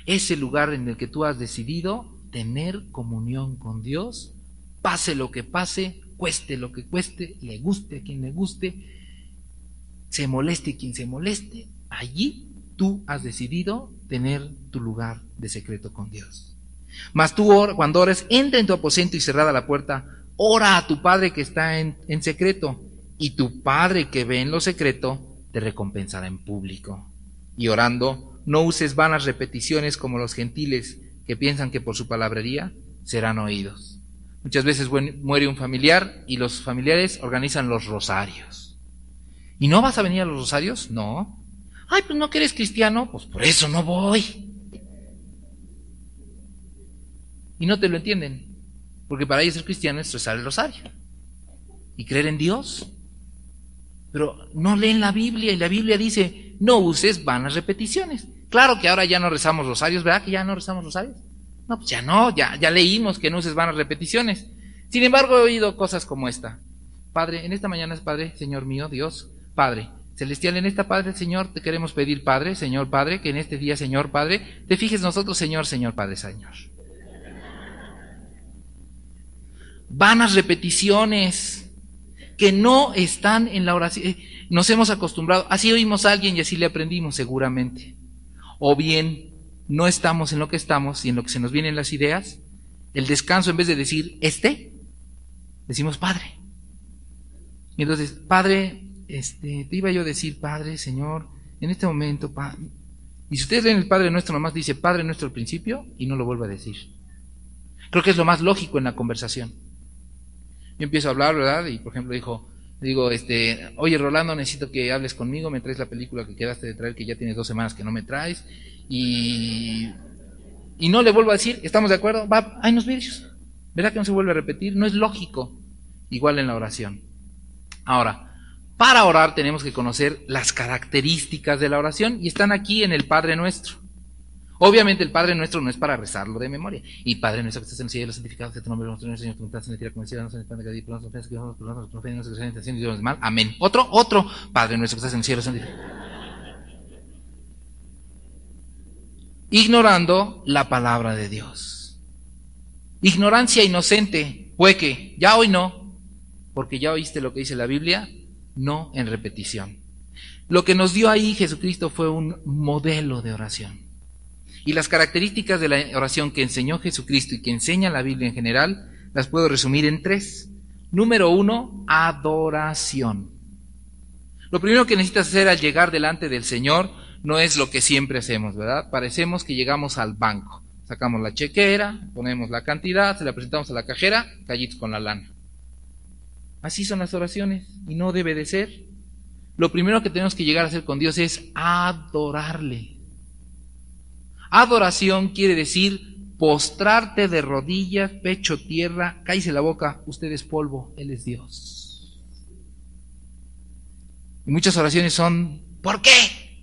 ese lugar en el que tú has decidido tener comunión con Dios, pase lo que pase, cueste lo que cueste, le guste a quien le guste, se moleste quien se moleste, allí tú has decidido tener tu lugar de secreto con Dios. Mas tú, cuando ores, entra en tu aposento y cerrada la puerta, ora a tu Padre que está en secreto, y tu Padre que ve en lo secreto te recompensará en público. Y orando, no uses vanas repeticiones como los gentiles que piensan que por su palabrería serán oídos. Muchas veces muere un familiar y los familiares organizan los rosarios. ¿Y no vas a venir a los rosarios? No. Ay, pues no que eres cristiano, pues por eso no voy. Y no te lo entienden, porque para ellos ser cristiano es rezar el rosario y creer en Dios. Pero no leen la Biblia, y la Biblia dice, no uses vanas repeticiones. Claro que ahora ya no rezamos rosarios, ¿verdad que ya no rezamos rosarios? No, pues ya no, ya leímos que no uses vanas repeticiones. Sin embargo, he oído cosas como esta. Padre, en esta mañana es Padre, Señor mío, Dios, Padre celestial, en esta Padre, Señor, te queremos pedir, Padre, Señor Padre, que en este día, Señor Padre, te fijes nosotros, Señor, Señor Padre, Señor. Vanas repeticiones que no están en la oración. Nos hemos acostumbrado, así oímos a alguien y así le aprendimos seguramente. O bien no estamos en lo que estamos y en lo que se nos vienen las ideas. El descanso, en vez de decir decimos Padre. Y entonces, Padre, te iba yo a decir, Padre, Señor, en este momento, Padre. Y si ustedes leen el Padre Nuestro, nomás dice Padre Nuestro al principio y no lo vuelve a decir. Creo que es lo más lógico en la conversación. Yo empiezo a hablar, ¿verdad? Y por ejemplo digo, oye Rolando, necesito que hables conmigo, me traes la película que quedaste de traer, que ya tienes 2 semanas que no me traes, y no le vuelvo a decir, ¿estamos de acuerdo? Hay unos vídeos, ¿verdad que no se vuelve a repetir? No es lógico. Igual en la oración. Ahora, para orar tenemos que conocer las características de la oración, y están aquí en el Padre Nuestro. Obviamente el Padre Nuestro no es para rezarlo de memoria. Y Padre Nuestro que estás en el cielo, santificado sea tu nombre, nuestro Señor, que estás en la tierra como en el cielo, no se nos pan de cada día, pero nos ofendas, que nos ofendas, no se nos y Dios mal. Amén. Otro, Padre Nuestro que estás en el cielo, santificado. Ignorando la palabra de Dios. Ignorancia inocente, hueque, ya hoy no, porque ya oíste lo que dice la Biblia, no en repetición. Lo que nos dio ahí Jesucristo fue un modelo de oración. Y las características de la oración que enseñó Jesucristo y que enseña la Biblia en general, las puedo resumir en 3. Número 1, adoración. Lo primero que necesitas hacer al llegar delante del Señor no es lo que siempre hacemos, ¿verdad? Parecemos que llegamos al banco. Sacamos la chequera, ponemos la cantidad, se la presentamos a la cajera, callitos con la lana. Así son las oraciones y no debe de ser. Lo primero que tenemos que llegar a hacer con Dios es adorarle. Adoración quiere decir postrarte de rodillas, pecho tierra, cállese la boca, usted es polvo, Él es Dios. Y muchas oraciones son, ¿por qué?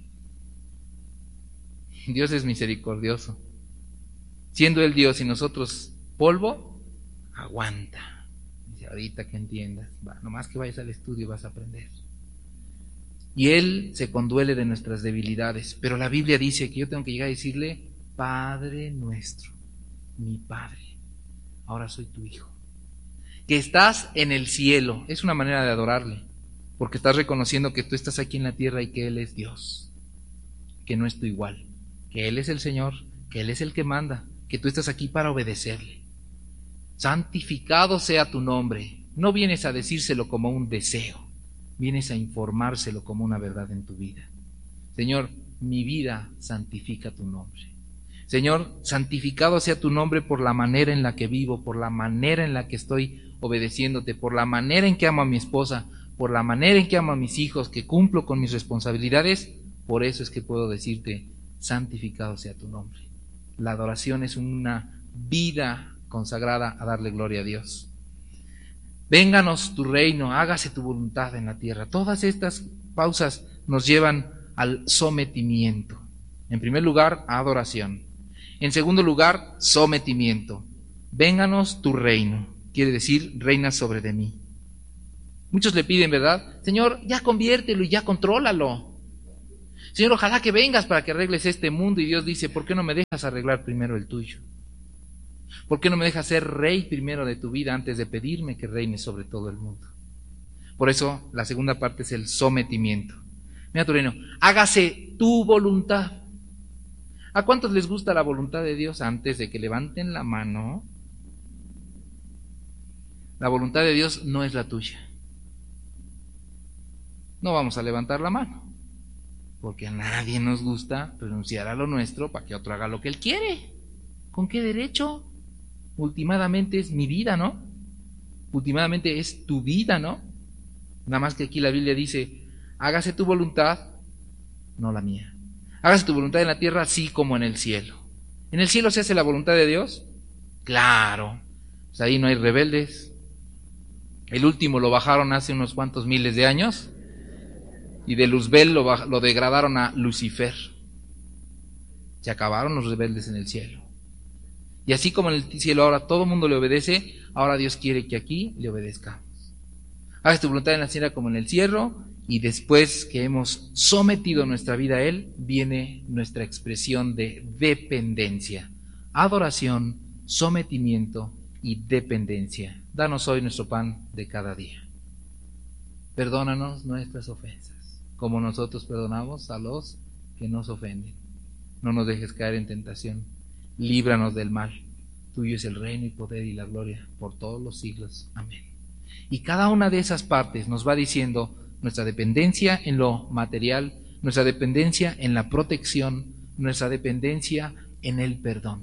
Dios es misericordioso. Siendo Él Dios y nosotros polvo, aguanta. Dice, ahorita que entiendas, nomás que vayas al estudio vas a aprender. Y Él se conduele de nuestras debilidades. Pero la Biblia dice que yo tengo que llegar a decirle, Padre nuestro, mi Padre, ahora soy tu Hijo. Que estás en el cielo, es una manera de adorarle, porque estás reconociendo que tú estás aquí en la tierra y que Él es Dios, que no es tu igual, que Él es el Señor, que Él es el que manda, que tú estás aquí para obedecerle. Santificado sea tu nombre. No vienes a decírselo como un deseo, vienes a informárselo como una verdad en tu vida. Señor, mi vida santifica tu nombre. Señor, santificado sea tu nombre por la manera en la que vivo, por la manera en la que estoy obedeciéndote, por la manera en que amo a mi esposa, por la manera en que amo a mis hijos, que cumplo con mis responsabilidades. Por eso es que puedo decirte, santificado sea tu nombre. La adoración es una vida consagrada a darle gloria a Dios. Vénganos tu reino, hágase tu voluntad en la tierra. Todas estas pausas nos llevan al sometimiento. En primer lugar, adoración. En segundo lugar, sometimiento. Vénganos tu reino. Quiere decir, reina sobre de mí. Muchos le piden, ¿verdad? Señor, ya conviértelo y ya contrólalo. Señor, ojalá que vengas para que arregles este mundo. Y Dios dice, ¿por qué no me dejas arreglar primero el tuyo? ¿Por qué no me dejas ser rey primero de tu vida antes de pedirme que reine sobre todo el mundo? Por eso la segunda parte es el sometimiento. Mira tu reino, hágase tu voluntad. ¿A cuántos les gusta la voluntad de Dios? Antes de que levanten la mano, la voluntad de Dios no es la tuya. No vamos a levantar la mano, porque a nadie nos gusta renunciar a lo nuestro para que otro haga lo que él quiere. ¿Con qué derecho? Últimamente es mi vida, ¿no? Últimamente es tu vida, ¿no? Nada más que aquí la Biblia dice, hágase tu voluntad, no la mía. Hágase tu voluntad en la tierra así como en el cielo. ¿En el cielo se hace la voluntad de Dios? Claro. Pues ahí no hay rebeldes. El último lo bajaron hace unos cuantos miles de años y de Luzbel lo degradaron a Lucifer. Se acabaron los rebeldes en el cielo. Y así como en el cielo ahora todo el mundo le obedece, ahora Dios quiere que aquí le obedezcamos. Haz tu voluntad en la tierra como en el cielo, y después que hemos sometido nuestra vida a Él, viene nuestra expresión de dependencia, adoración, sometimiento y dependencia. Danos hoy nuestro pan de cada día. Perdónanos nuestras ofensas, como nosotros perdonamos a los que nos ofenden. No nos dejes caer en tentación, líbranos del mal. Tuyo es el reino y poder y la gloria por todos los siglos. Amén. Y cada una de esas partes nos va diciendo nuestra dependencia en lo material, nuestra dependencia en la protección, nuestra dependencia en el perdón.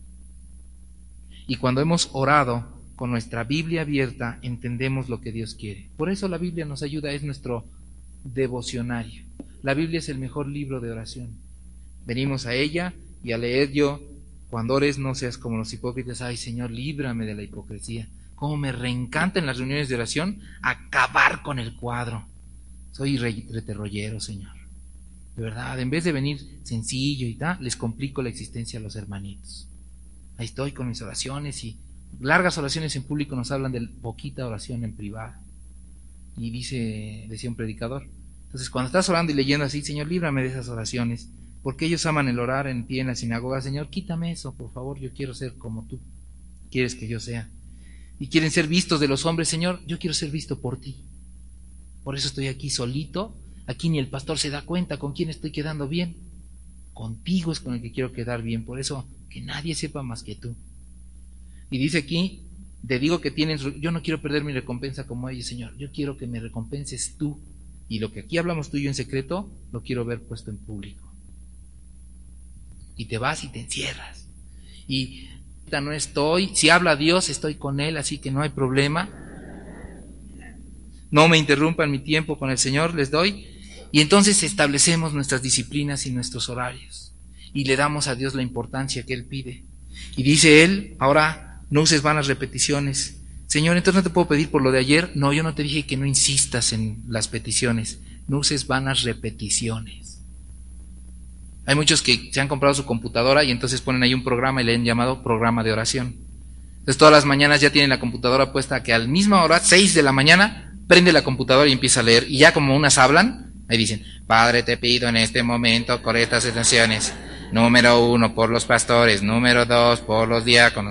Y cuando hemos orado con nuestra Biblia abierta, entendemos lo que Dios quiere. Por eso la Biblia nos ayuda, es nuestro devocionario. La Biblia es el mejor libro de oración. Venimos a ella y a leer yo, cuando ores no seas como los hipócritas, ay Señor, líbrame de la hipocresía. Cómo me reencanta en las reuniones de oración acabar con el cuadro. Soy reterrollero, Señor. De verdad, en vez de venir sencillo y tal, les complico la existencia a los hermanitos. Ahí estoy con mis oraciones y largas oraciones en público nos hablan de poquita oración en privado. Y decía un predicador. Entonces, cuando estás orando y leyendo así, Señor, líbrame de esas oraciones, porque ellos aman el orar en pie en la sinagoga. Señor, quítame eso, por favor, yo quiero ser como tú quieres que yo sea. Y quieren ser vistos de los hombres, Señor, yo quiero ser visto por ti. Por eso estoy aquí solito, aquí ni el pastor se da cuenta con quién estoy quedando bien. Contigo es con el que quiero quedar bien, por eso que nadie sepa más que tú. Y dice aquí, te digo que yo no quiero perder mi recompensa como ellos, Señor, yo quiero que me recompenses tú. Y lo que aquí hablamos tú y yo en secreto, lo quiero ver puesto en público. Y te vas y te encierras. Y no estoy, si habla Dios estoy con Él, así que no hay problema. No me interrumpan mi tiempo con el Señor, les doy. Y entonces establecemos nuestras disciplinas y nuestros horarios y le damos a Dios la importancia que Él pide. Y dice Él, ahora no uses vanas repeticiones. Señor, entonces no te puedo pedir por lo de ayer. No, yo no te dije que no insistas en las peticiones. No uses vanas repeticiones. Hay muchos que se han comprado su computadora y entonces ponen ahí un programa y le han llamado programa de oración. Entonces todas las mañanas ya tienen la computadora puesta que a la misma hora, 6 de la mañana, prende la computadora y empieza a leer. Y ya como unas hablan, ahí dicen, Padre, te pido en este momento por estas intenciones. Número 1, por los pastores. Número 2, por los diáconos.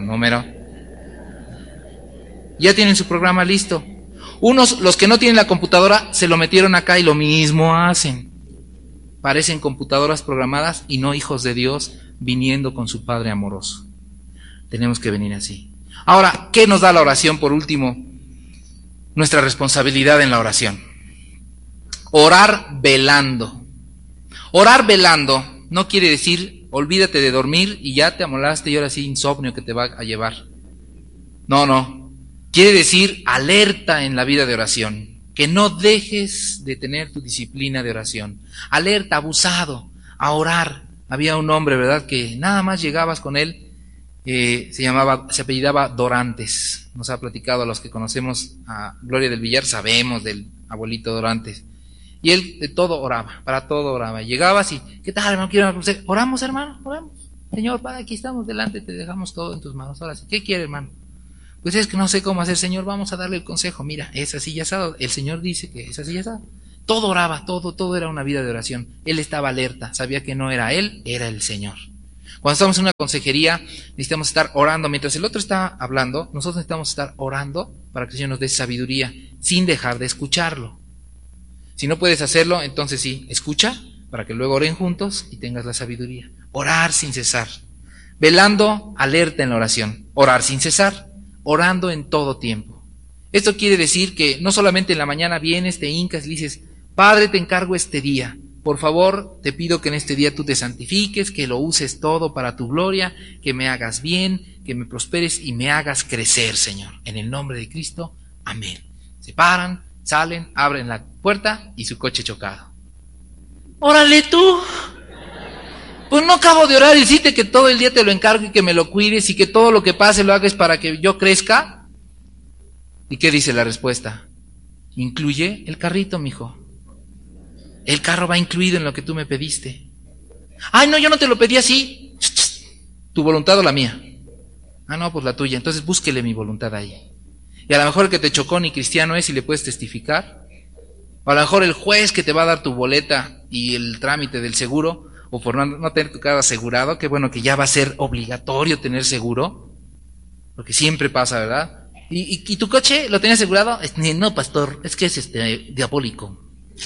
Ya tienen su programa listo. Los que no tienen la computadora, se lo metieron acá y lo mismo hacen. Parecen computadoras programadas y no hijos de Dios viniendo con su Padre amoroso. Tenemos que venir así. Ahora, ¿qué nos da la oración por último? Nuestra responsabilidad en la oración. Orar velando. Orar velando no quiere decir olvídate de dormir y ya te amolaste y ahora sí insomnio que te va a llevar. No. Quiere decir alerta en la vida de oración. Que no dejes de tener tu disciplina de oración. Alerta, abusado, a orar. Había un hombre, ¿verdad?, que nada más llegabas con él, se apellidaba Dorantes. Nos ha platicado a los que conocemos a Gloria del Villar, sabemos del abuelito Dorantes. Y él de todo oraba, para todo oraba. Llegabas y, ¿qué tal, hermano? ¿Quiero orar con usted? Oramos, hermano, oramos. Señor, Padre, aquí estamos delante, te dejamos todo en tus manos. Ahora sí, ¿qué quiere, hermano? Pues es que no sé cómo hacer, Señor, vamos a darle el consejo. Mira, es así y asado. El Señor dice que es así y asado. Todo oraba, todo era una vida de oración. Él estaba alerta, sabía que no era él, era el Señor. Cuando estamos en una consejería, necesitamos estar orando. Mientras el otro está hablando, nosotros necesitamos estar orando para que el Señor nos dé sabiduría, sin dejar de escucharlo. Si no puedes hacerlo, entonces sí, escucha, para que luego oren juntos y tengas la sabiduría. Orar sin cesar. Velando, alerta en la oración. Orar sin cesar. Orando en todo tiempo. Esto quiere decir que no solamente en la mañana vienes, te hincas y dices, Padre, te encargo este día. Por favor, te pido que en este día tú te santifiques, que lo uses todo para tu gloria, que me hagas bien, que me prosperes y me hagas crecer, Señor. En el nombre de Cristo, amén. Se paran, salen, abren la puerta y su coche chocado. ¡Órale tú! Pues no acabo de orar y decirte que todo el día te lo encargo y que me lo cuides y que todo lo que pase lo hagas para que yo crezca. ¿Y qué dice la respuesta? Incluye el carrito, mijo. El carro va incluido en lo que tú me pediste. Ay, no, yo no te lo pedí así. ¿Tu voluntad o la mía? Ah, no, pues la tuya. Entonces búsquele mi voluntad ahí. Y a lo mejor el que te chocó ni cristiano es y le puedes testificar. O a lo mejor el juez que te va a dar tu boleta y el trámite del seguro, o por no tener tu carro asegurado, que bueno, que ya va a ser obligatorio tener seguro, porque siempre pasa, ¿verdad? ¿Y tu coche lo tenía asegurado? No, pastor, es que es diabólico.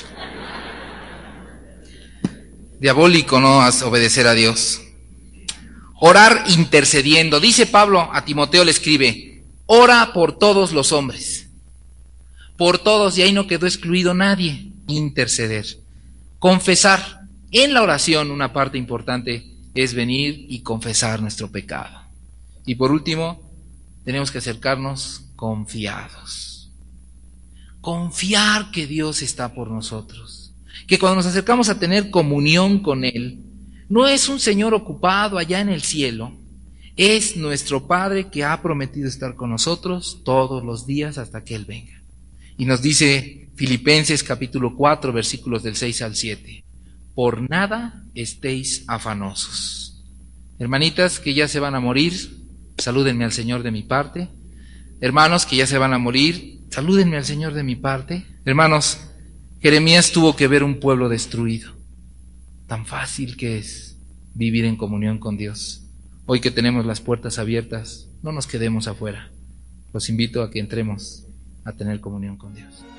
Diabólico no obedecer a Dios. Orar intercediendo. Dice Pablo a Timoteo, le escribe, ora por todos los hombres. Por todos, y ahí no quedó excluido nadie. Interceder. Confesar. En la oración una parte importante es venir y confesar nuestro pecado. Y por último, tenemos que acercarnos confiados. Confiar que Dios está por nosotros. Que cuando nos acercamos a tener comunión con Él, no es un Señor ocupado allá en el cielo, es nuestro Padre que ha prometido estar con nosotros todos los días hasta que Él venga. Y nos dice Filipenses capítulo 4, versículos del 6 al 7. Por nada estéis afanosos. Hermanitas que ya se van a morir, salúdenme al Señor de mi parte. Hermanos que ya se van a morir, salúdenme al Señor de mi parte. Hermanos, Jeremías tuvo que ver un pueblo destruido. Tan fácil que es vivir en comunión con Dios. Hoy que tenemos las puertas abiertas, no nos quedemos afuera. Los invito a que entremos a tener comunión con Dios.